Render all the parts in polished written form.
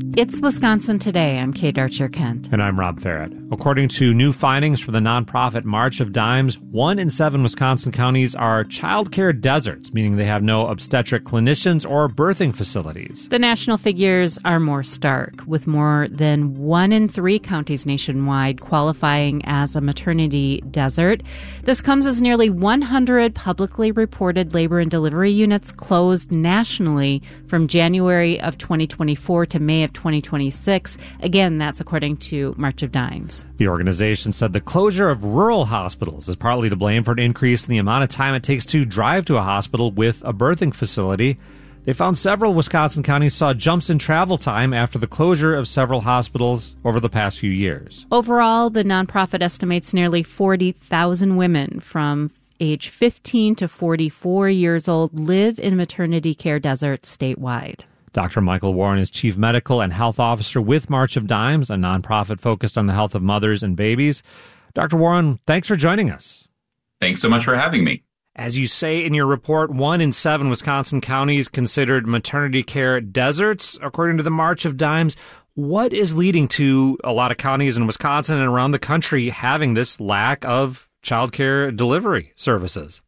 It's Wisconsin Today. I'm Kate Archer-Kent. And I'm Rob Farrett. According to new findings from the nonprofit March of Dimes, 1 in 7 Wisconsin counties are child care deserts, meaning they have no obstetric clinicians or birthing facilities. The national figures are more stark, with more than 1 in 3 counties nationwide qualifying as a maternity desert. This comes as nearly 100 publicly reported labor and delivery units closed nationally from January of 2024 to May of 2026. Again, that's according to March of Dimes. The organization said the closure of rural hospitals is partly to blame for an increase in the amount of time it takes to drive to a hospital with a birthing facility. They found several Wisconsin counties saw jumps in travel time after the closure of several hospitals over the past few years. Overall, the nonprofit estimates nearly 40,000 women from age 15 to 44 years old live in maternity care deserts statewide. Dr. Michael Warren is Chief Medical and Health Officer with March of Dimes, a nonprofit focused on the health of mothers and babies. Dr. Warren, thanks for joining us. Thanks so much for having me. As you say in your report, 1 in 7 Wisconsin counties considered maternity care deserts, according to the March of Dimes. What is leading to a lot of counties in Wisconsin and around the country having this lack of child care delivery services?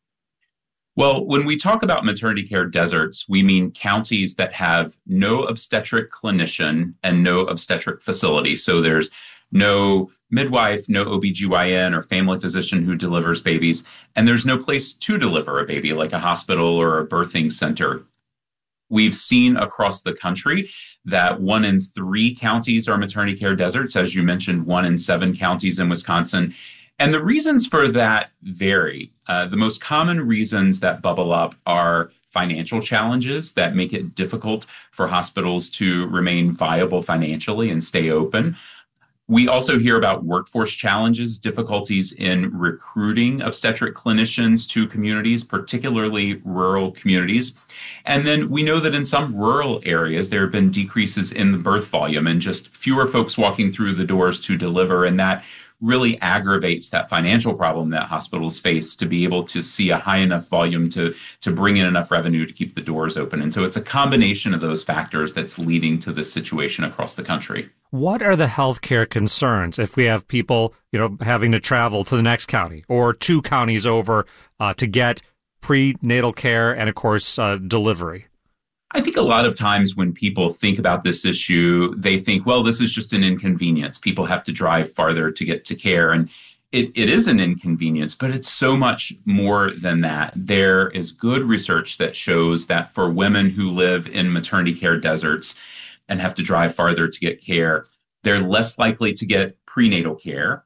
Well, when we talk about maternity care deserts, we mean counties that have no obstetric clinician and no obstetric facility. So there's no midwife, no OBGYN or family physician who delivers babies, and there's no place to deliver a baby like a hospital or a birthing center. We've seen across the country that 1 in 3 counties are maternity care deserts, as you mentioned, 1 in 7 counties in Wisconsin. And the reasons for that vary. The most common reasons that bubble up are financial challenges that make it difficult for hospitals to remain viable financially and stay open. We also hear about workforce challenges, difficulties in recruiting obstetric clinicians to communities, particularly rural communities. And then we know that in some rural areas, there have been decreases in the birth volume and just fewer folks walking through the doors to deliver. And that really aggravates that financial problem that hospitals face to be able to see a high enough volume to bring in enough revenue to keep the doors open. And so it's a combination of those factors that's leading to this situation across the country. What are the healthcare concerns if we have people, having to travel to the next county or 2 counties over to get prenatal care and, of course, delivery? I think a lot of times when people think about this issue, they think, well, this is just an inconvenience. People have to drive farther to get to care. And it is an inconvenience, but it's so much more than that. There is good research that shows that for women who live in maternity care deserts and have to drive farther to get care, they're less likely to get prenatal care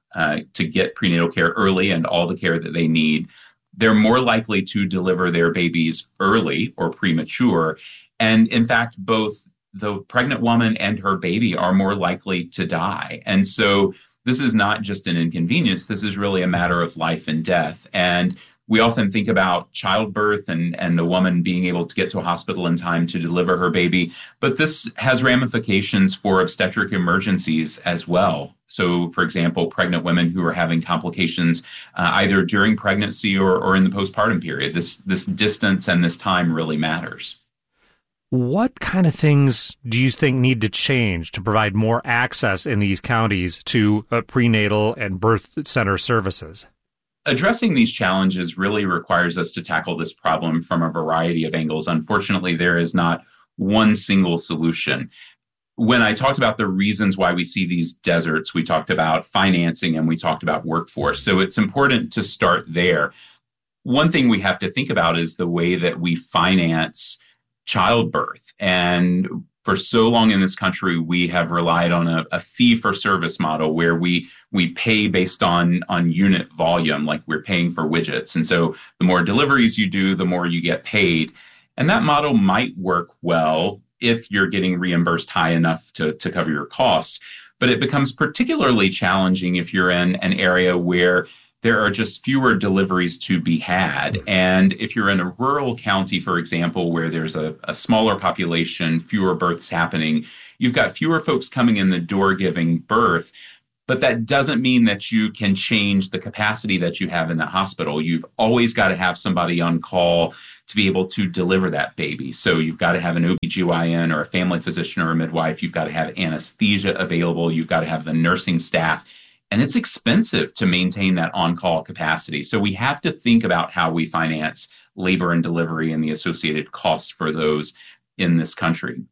early and all the care that they need. They're more likely to deliver their babies early or premature. And in fact, both the pregnant woman and her baby are more likely to die. And so this is not just an inconvenience. This is really a matter of life and death. And we often think about childbirth and the woman being able to get to a hospital in time to deliver her baby. But this has ramifications for obstetric emergencies as well. So, for example, pregnant women who are having complications either during pregnancy or in the postpartum period. This distance and this time really matters. What kind of things do you think need to change to provide more access in these counties to prenatal and birth center services? Addressing these challenges really requires us to tackle this problem from a variety of angles. Unfortunately, there is not one single solution. When I talked about the reasons why we see these deserts, we talked about financing and we talked about workforce. So it's important to start there. One thing we have to think about is the way that we finance childbirth. And for so long in this country, we have relied on a fee-for-service model where we pay based on unit volume, like we're paying for widgets. And so the more deliveries you do, the more you get paid. And that model might work well if you're getting reimbursed high enough to cover your costs. But it becomes particularly challenging if you're in an area where there are just fewer deliveries to be had. And if you're in a rural county, for example, where there's a smaller population, fewer births happening, you've got fewer folks coming in the door giving birth. But that doesn't mean that you can change the capacity that you have in the hospital. You've always got to have somebody on call to be able to deliver that baby. So you've got to have an OBGYN or a family physician or a midwife. You've got to have anesthesia available. You've got to have the nursing staff. And it's expensive to maintain that on-call capacity. So we have to think about how we finance labor and delivery and the associated costs for those in this country.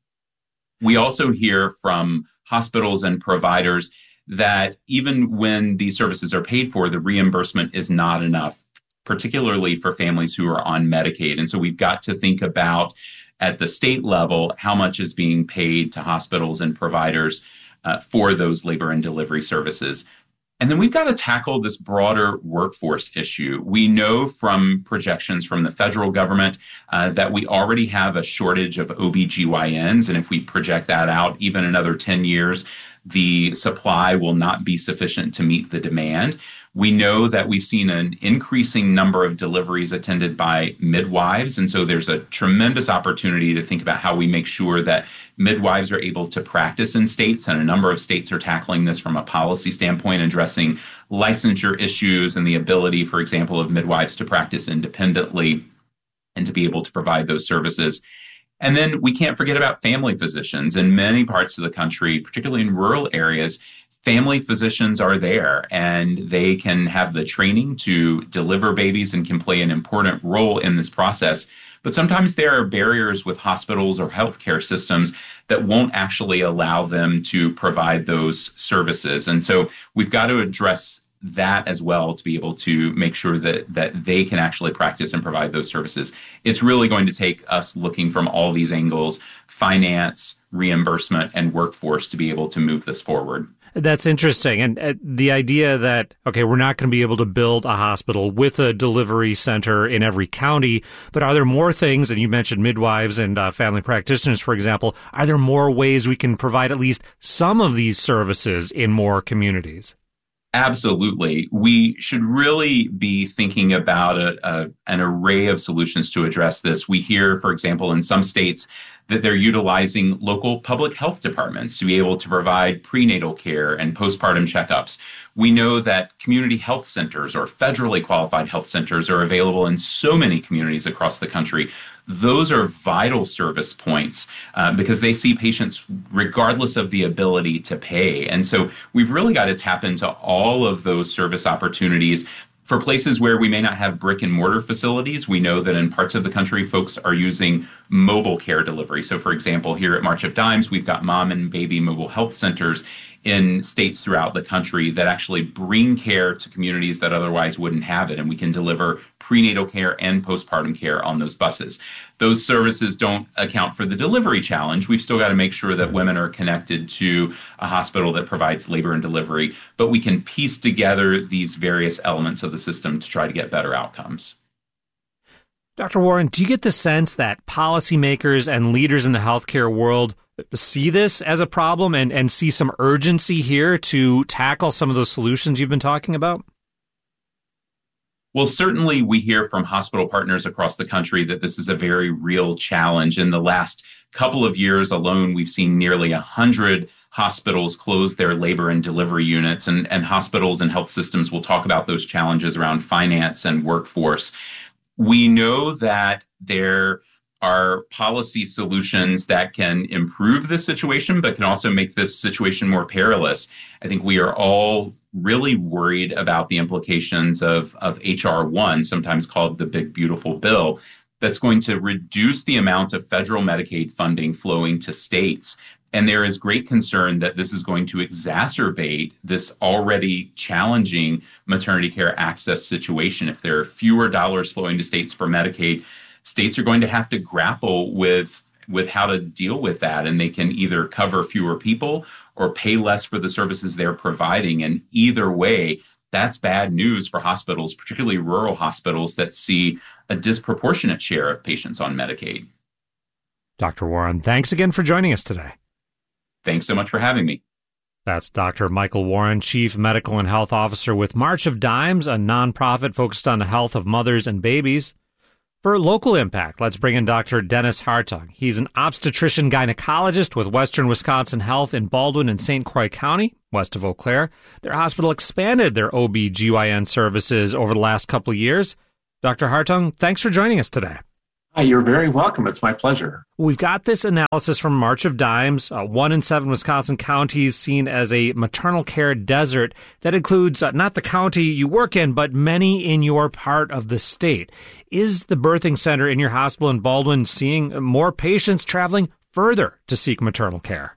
We also hear from hospitals and providers that even when these services are paid for, the reimbursement is not enough, particularly for families who are on Medicaid. And so we've got to think about, at the state level, how much is being paid to hospitals and providers for those labor and delivery services. And then we've got to tackle this broader workforce issue. We know from projections from the federal government that we already have a shortage of OBGYNs. And if we project that out even another 10 years, the supply will not be sufficient to meet the demand. We know that we've seen an increasing number of deliveries attended by midwives. And so there's a tremendous opportunity to think about how we make sure that midwives are able to practice in states. And a number of states are tackling this from a policy standpoint, addressing licensure issues and the ability, for example, of midwives to practice independently and to be able to provide those services. And then we can't forget about family physicians. In many parts of the country, particularly in rural areas, family physicians are there and they can have the training to deliver babies and can play an important role in this process. But sometimes there are barriers with hospitals or healthcare systems that won't actually allow them to provide those services. And so we've got to address that as well to be able to make sure that they can actually practice and provide those services. It's really going to take us looking from all these angles, finance, reimbursement, and workforce, to be able to move this forward. That's interesting. And the idea that, okay, we're not going to be able to build a hospital with a delivery center in every county, but are there more things, and you mentioned midwives and family practitioners, for example, are there more ways we can provide at least some of these services in more communities? Absolutely. We should really be thinking about an array of solutions to address this. We hear, for example, in some states that they're utilizing local public health departments to be able to provide prenatal care and postpartum checkups. We know that community health centers or federally qualified health centers are available in so many communities across the country. Those are vital service points because they see patients regardless of the ability to pay. And so we've really got to tap into all of those service opportunities. For places where we may not have brick and mortar facilities, we know that in parts of the country, folks are using mobile care delivery. So, for example, here at March of Dimes, we've got mom and baby mobile health centers in states throughout the country that actually bring care to communities that otherwise wouldn't have it. And we can deliver prenatal care and postpartum care on those buses. Those services don't account for the delivery challenge. We've still got to make sure that women are connected to a hospital that provides labor and delivery, but we can piece together these various elements of the system to try to get better outcomes. Dr. Warren, do you get the sense that policymakers and leaders in the healthcare world see this as a problem and see some urgency here to tackle some of those solutions you've been talking about? Well, certainly we hear from hospital partners across the country that this is a very real challenge. In the last couple of years alone, we've seen nearly 100 hospitals close their labor and delivery units, and hospitals and health systems will talk about those challenges around finance and workforce. We know that there are policy solutions that can improve this situation, but can also make this situation more perilous. I think we are all really worried about the implications of H.R. 1, sometimes called the Big Beautiful Bill, that's going to reduce the amount of federal Medicaid funding flowing to states. And there is great concern that this is going to exacerbate this already challenging maternity care access situation. If there are fewer dollars flowing to states for Medicaid, states are going to have to grapple with how to deal with that. And they can either cover fewer people or pay less for the services they're providing. And either way, that's bad news for hospitals, particularly rural hospitals that see a disproportionate share of patients on Medicaid. Dr. Warren, thanks again for joining us today. Thanks so much for having me. That's Dr. Michael Warren, Chief Medical and Health Officer with March of Dimes, a nonprofit focused on the health of mothers and babies. For local impact, let's bring in Dr. Dennis Hartung. He's an obstetrician gynecologist with Western Wisconsin Health in Baldwin and St. Croix County, west of Eau Claire. Their hospital expanded their OB/GYN services over the last couple of years. Dr. Hartung, thanks for joining us today. You're very welcome. It's my pleasure. We've got this analysis from March of Dimes, 1 in 7 Wisconsin counties seen as a maternal care desert. That includes not the county you work in, but many in your part of the state. Is the birthing center in your hospital in Baldwin seeing more patients traveling further to seek maternal care?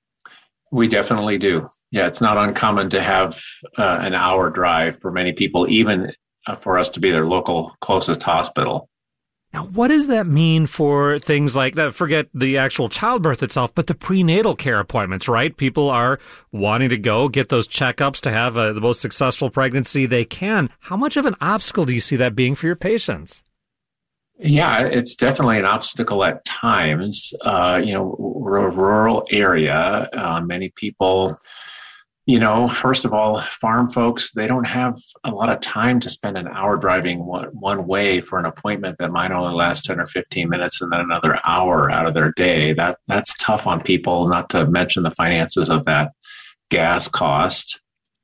We definitely do. Yeah, it's not uncommon to have an hour drive for many people, even for us to be their local closest hospital. Now, what does that mean for things like, forget the actual childbirth itself, but the prenatal care appointments, right? People are wanting to go get those checkups to have the most successful pregnancy they can. How much of an obstacle do you see that being for your patients? Yeah, it's definitely an obstacle at times. We're a rural area. Many people, first of all, farm folks, they don't have a lot of time to spend an hour driving one way for an appointment that might only last 10 or 15 minutes and then another hour out of their day. That's tough on people, not to mention the finances of that gas cost.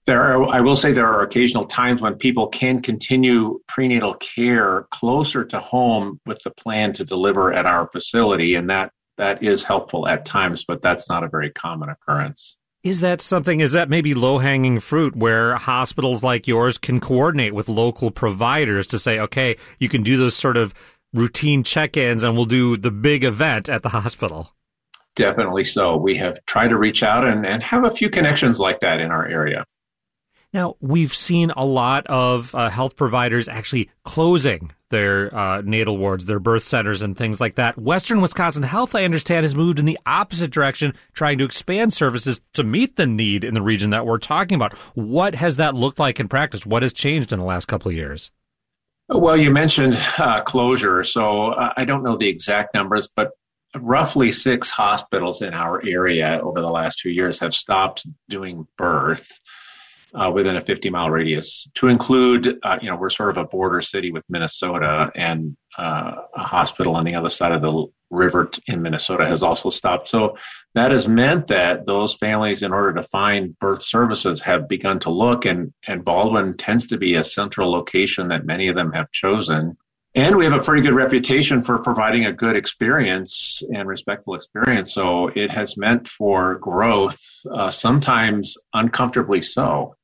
I will say there are occasional times when people can continue prenatal care closer to home with the plan to deliver at our facility, and that is helpful at times, but that's not a very common occurrence. Is that maybe low-hanging fruit where hospitals like yours can coordinate with local providers to say, okay, you can do those sort of routine check-ins and we'll do the big event at the hospital? Definitely so. We have tried to reach out and have a few connections like that in our area. Now, we've seen a lot of health providers actually closing their natal wards, their birth centers, and things like that. Western Wisconsin Health, I understand, has moved in the opposite direction, trying to expand services to meet the need in the region that we're talking about. What has that looked like in practice? What has changed in the last couple of years? Well, you mentioned closure, so I don't know the exact numbers, but roughly 6 hospitals in our area over the last few years have stopped doing birth within a 50-mile radius. To include, we're sort of a border city with Minnesota, and a hospital on the other side of the river in Minnesota has also stopped. So that has meant that those families, in order to find birth services, have begun to look, and Baldwin tends to be a central location that many of them have chosen. And we have a pretty good reputation for providing a good experience and respectful experience. So it has meant for growth, sometimes uncomfortably so.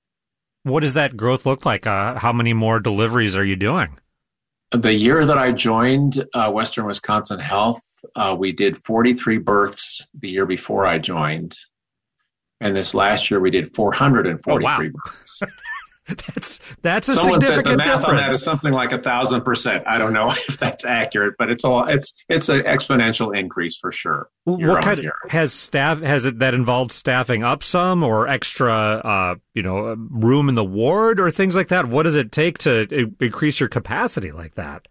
What does that growth look like? How many more deliveries are you doing? The year that I joined Western Wisconsin Health, we did 43 births the year before I joined. And this last year we did 443 births. That's a Someone said significant the math difference. on that is something like 1,000%. I don't know if that's accurate, but it's an exponential increase for sure. What kind of that involved staffing up some or extra room in the ward or things like that? What does it take to increase your capacity like that?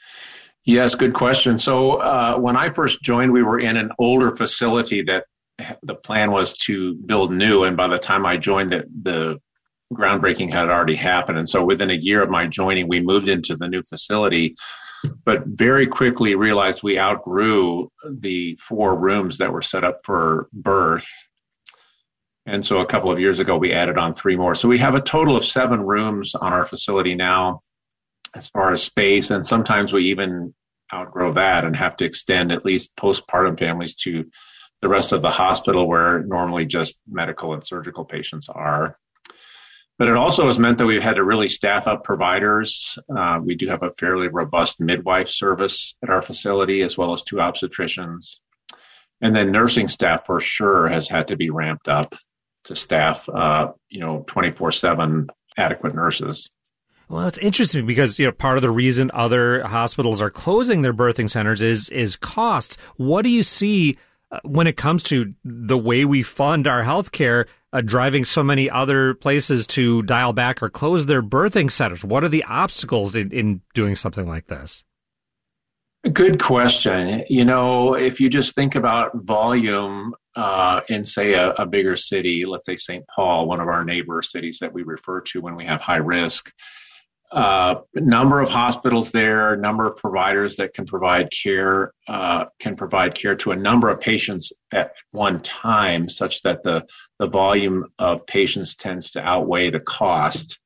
Yes, good question. So when I first joined, we were in an older facility that the plan was to build new, and by the time I joined, the groundbreaking had already happened. And so within a year of my joining, we moved into the new facility, but very quickly realized we outgrew the 4 rooms that were set up for birth. And so a couple of years ago, we added on 3 more. So we have a total of 7 rooms on our facility now as far as space. And sometimes we even outgrow that and have to extend at least postpartum families to the rest of the hospital where normally just medical and surgical patients are. But it also has meant that we've had to really staff up providers. We do have a fairly robust midwife service at our facility, as well as 2 obstetricians. And then nursing staff for sure has had to be ramped up to staff, 24/7 adequate nurses. Well, it's interesting because, part of the reason other hospitals are closing their birthing centers is costs. What do you see when it comes to the way we fund our healthcare, driving so many other places to dial back or close their birthing centers? What are the obstacles in doing something like this? Good question. If you just think about volume in, say, a bigger city, let's say St. Paul, one of our neighbor cities that we refer to when we have high risk, number of hospitals there, number of providers that can provide care to a number of patients at one time, such that the volume of patients tends to outweigh the cost.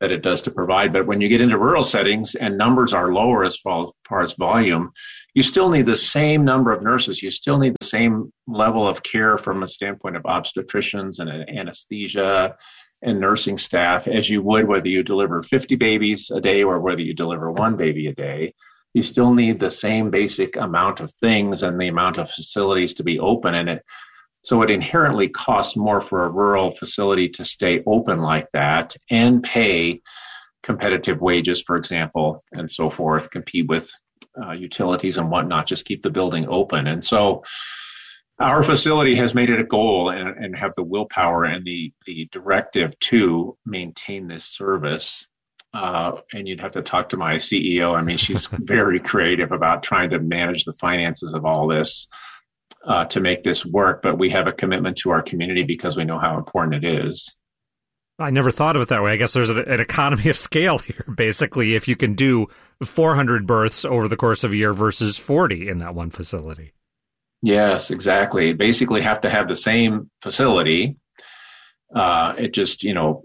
that it does to provide. But when you get into rural settings and numbers are lower as far as volume, you still need the same number of nurses. You still need the same level of care from a standpoint of obstetricians and anesthesia and nursing staff as you would whether you deliver 50 babies a day or whether you deliver one baby a day. You still need the same basic amount of things and the amount of facilities to be open in it. So it inherently costs more for a rural facility to stay open like that and pay competitive wages, for example, and so forth, compete with utilities and whatnot, just keep the building open. And so our facility has made it a goal and have the willpower and the directive to maintain this service. And you'd have to talk to my CEO. I mean, she's very creative about trying to manage the finances of all this to make this work. But we have a commitment to our community because we know how important it is. I never thought of it that way. I guess there's an economy of scale here, basically, if you can do 400 births over the course of a year versus 40 in that one facility. Yes, exactly. Basically have to have the same facility. It just,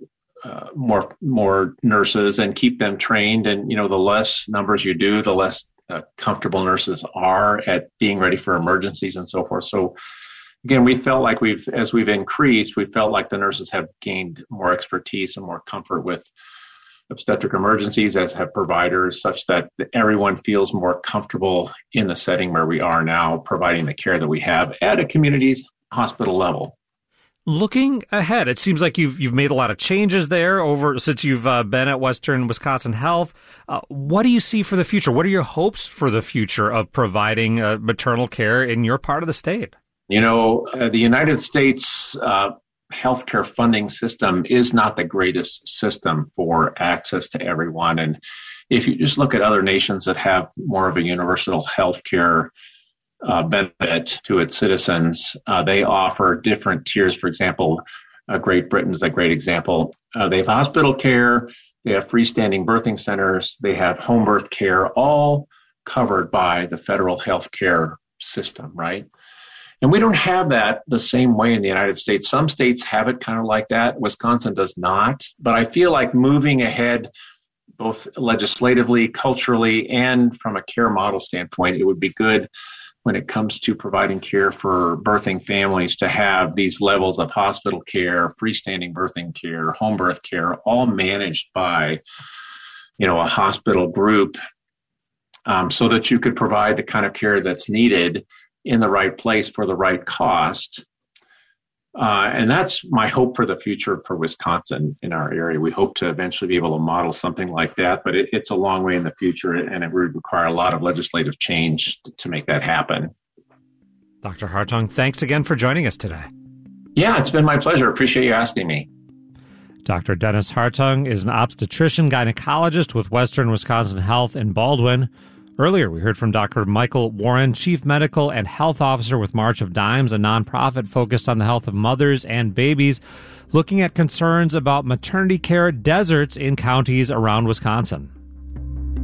more nurses and keep them trained. And, the less numbers you do, the less comfortable nurses are at being ready for emergencies and so forth. So again, we felt like as we've increased, we felt like the nurses have gained more expertise and more comfort with obstetric emergencies, as have providers, such that everyone feels more comfortable in the setting where we are now, providing the care that we have at a community hospital level. Looking ahead, it seems like you've made a lot of changes there since you've been at Western Wisconsin Health. What do you see for the future? What are your hopes for the future of providing maternal care in your part of the state? The United States healthcare funding system is not the greatest system for access to everyone. And if you just look at other nations that have more of a universal healthcare benefit to its citizens, they offer different tiers. For example, Great Britain is a great example. They have hospital care, they have freestanding birthing centers, they have home birth care, all covered by the federal healthcare system, right? And we don't have that the same way in the United States. Some states have it kind of like that. Wisconsin does not. But I feel like moving ahead, both legislatively, culturally, and from a care model standpoint, it would be good when it comes to providing care for birthing families to have these levels of hospital care, freestanding birthing care, home birth care, all managed by, a hospital group, so that you could provide the kind of care that's needed in the right place for the right cost. And that's my hope for the future for Wisconsin in our area. We hope to eventually be able to model something like that, but it's a long way in the future, and it would require a lot of legislative change to make that happen. Dr. Hartung, thanks again for joining us today. Yeah, it's been my pleasure. Appreciate you asking me. Dr. Dennis Hartung is an obstetrician gynecologist with Western Wisconsin Health in Baldwin. Earlier, we heard from Dr. Michael Warren, Chief Medical and Health Officer with March of Dimes, a nonprofit focused on the health of mothers and babies, looking at concerns about maternity care deserts in counties around Wisconsin.